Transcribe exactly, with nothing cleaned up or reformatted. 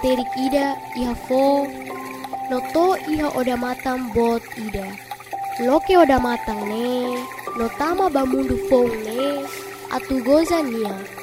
terik ida iha fo no to iha oda matang bot ida. Loke oda matang ne no tama bamundu fong ne atu goza nia.